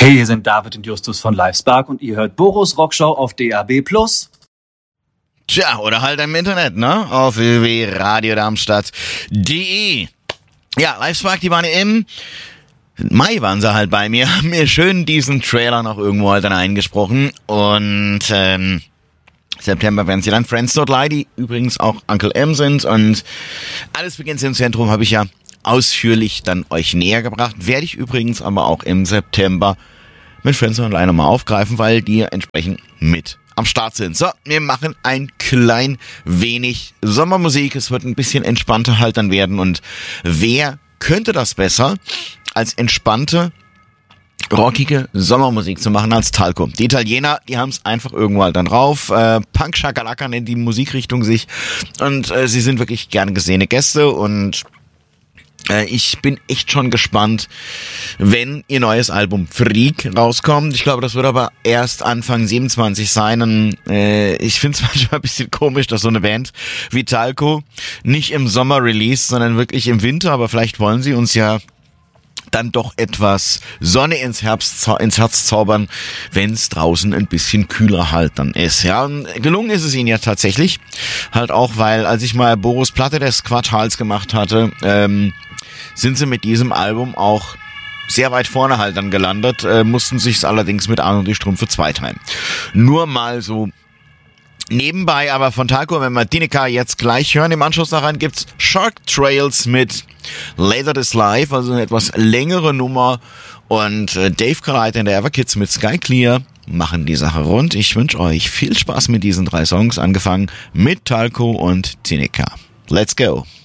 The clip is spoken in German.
Hey, hier sind David und Justus von Livespark und ihr hört Boros Rockshow auf DAB+. Tja, oder halt im Internet, ne? Auf www.radiodarmstadt.de. Ja, Livespark, die waren im Mai waren sie halt bei mir, haben mir schön diesen Trailer noch irgendwo halt dann eingesprochen und September werden sie dann Friends Don't Lie, die übrigens auch Uncle M sind und alles beginnt im Zentrum habe ich ja ausführlich dann euch näher gebracht, werde ich übrigens aber auch im September mit Friends Don't Lie nochmal aufgreifen, weil die entsprechend mit am Start sind. So, wir machen ein klein wenig Sommermusik, es wird ein bisschen entspannter halt dann werden und wer könnte das besser als entspannte, rockige Sommermusik zu machen als Talco. Die Italiener, die haben es einfach irgendwo halt dann drauf. Punk Shakalaka nennt die Musikrichtung sich. Und sie sind wirklich gern gesehene Gäste. Und ich bin echt schon gespannt, wenn ihr neues Album Freak rauskommt. Ich glaube, das wird aber erst Anfang 27 sein. Und ich finde es manchmal ein bisschen komisch, dass so eine Band wie Talco nicht im Sommer released, sondern wirklich im Winter. Aber vielleicht wollen sie uns ja dann doch etwas Sonne ins Herz zaubern, wenn es draußen ein bisschen kühler halt dann ist. Ja, und gelungen ist es ihnen ja tatsächlich. Halt auch, weil als ich mal Boris Platte des Quartals gemacht hatte, sind sie mit diesem Album auch sehr weit vorne halt dann gelandet, mussten sich's allerdings mit Arno die Strümpfe zweiteilen. Nur mal so nebenbei, aber von Talco, wenn wir Tineka jetzt gleich hören, im Anschluss daran gibt's Shark Trails mit Later This Life, also eine etwas längere Nummer und Dave Carrite and the Everkids mit Sky Clear machen die Sache rund. Ich wünsche euch viel Spaß mit diesen 3 Songs, angefangen mit Talco und Tineka. Let's go!